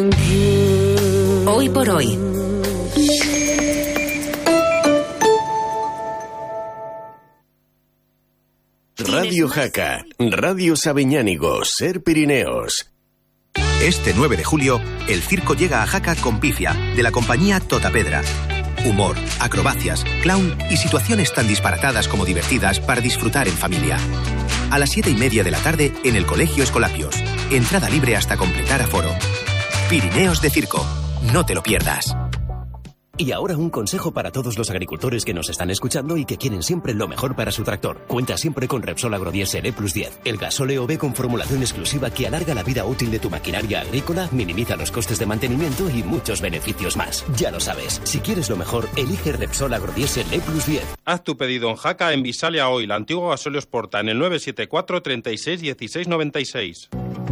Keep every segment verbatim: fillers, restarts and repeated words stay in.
Hoy por hoy. Radio Jaca, Radio Sabiñánigo, Ser Pirineos. Este nueve de julio, el circo llega a Jaca con Pifia, de la compañía Totapedra. Humor, acrobacias, clown y situaciones tan disparatadas como divertidas para disfrutar en familia. A las siete y media de la tarde en el Colegio Escolapios. Entrada libre hasta completar aforo. Pirineos de Circo. No te lo pierdas. Y ahora un consejo para todos los agricultores que nos están escuchando y que quieren siempre lo mejor para su tractor. Cuenta siempre con Repsol Agrodiesel E plus diez, el gasóleo B con formulación exclusiva que alarga la vida útil de tu maquinaria agrícola, minimiza los costes de mantenimiento y muchos beneficios más. Ya lo sabes, si quieres lo mejor, elige Repsol Agrodiesel E plus diez. Haz tu pedido en Jaca en Visalia Oil, la antigua Gasóleo Porta, en el nueve siete cuatro, treinta y seis, dieciséis noventa y seis.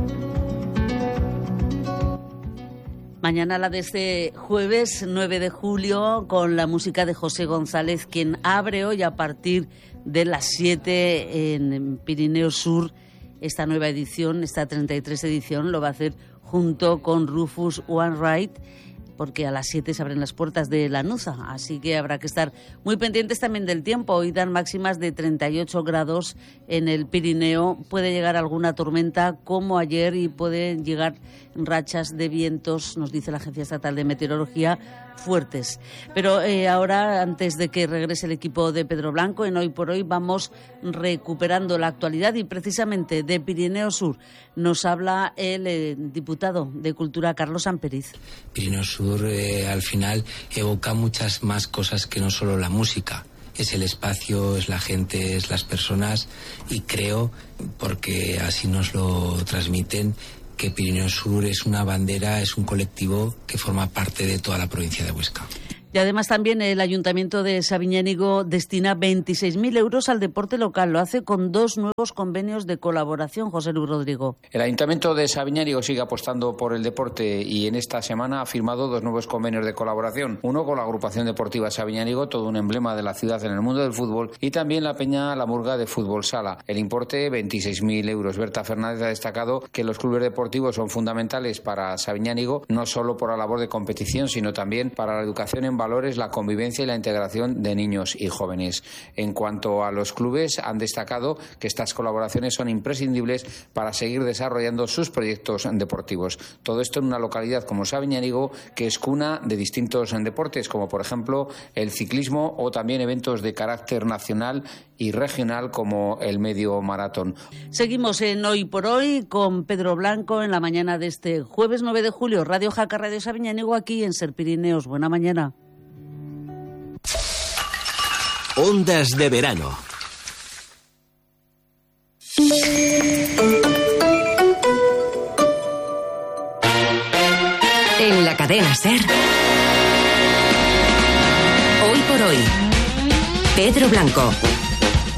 Mañana la de este jueves nueve de julio con la música de José González, quien abre hoy a partir de las siete en Pirineo Sur esta nueva edición, esta treinta y tres edición, lo va a hacer junto con Rufus Wainwright, porque a las siete se abren las puertas de la Nuza, así que habrá que estar muy pendientes también del tiempo. Hoy dan máximas de treinta y ocho grados en el Pirineo, puede llegar alguna tormenta como ayer y pueden llegar rachas de vientos, nos dice la Agencia Estatal de Meteorología, fuertes. Pero eh, ahora, antes de que regrese el equipo de Pedro Blanco, en Hoy por Hoy vamos recuperando la actualidad y precisamente de Pirineo Sur nos habla el eh, diputado de Cultura, Carlos Amperiz. Pirineo Sur eh, al final evoca muchas más cosas que no solo la música. Es el espacio, es la gente, es las personas y creo, porque así nos lo transmiten, que Pirineo Sur es una bandera, es un colectivo que forma parte de toda la provincia de Huesca. Y además también el Ayuntamiento de Sabiñánigo destina veintiséis mil euros al deporte local. Lo hace con dos nuevos convenios de colaboración, José Luis Rodrigo. El Ayuntamiento de Sabiñánigo sigue apostando por el deporte y en esta semana ha firmado dos nuevos convenios de colaboración. Uno con la Agrupación Deportiva Sabiñánigo, todo un emblema de la ciudad en el mundo del fútbol, y también la Peña La Murga de Fútbol Sala. El importe, veintiséis mil euros. Berta Fernández ha destacado que los clubes deportivos son fundamentales para Sabiñánigo, no solo por la labor de competición, sino también para la educación en valores, la convivencia y la integración de niños y jóvenes. En cuanto a los clubes, han destacado que estas colaboraciones son imprescindibles para seguir desarrollando sus proyectos deportivos. Todo esto en una localidad como Sabiñánigo, que es cuna de distintos deportes, como por ejemplo el ciclismo o también eventos de carácter nacional y regional como el medio maratón. Seguimos en Hoy por Hoy con Pedro Blanco en la mañana de este jueves nueve de julio. Radio Jaca, Radio Sabiñánigo, aquí en Ser Pirineos. Buena mañana. Ondas de verano. En la cadena Ser. Hoy por Hoy. Pedro Blanco.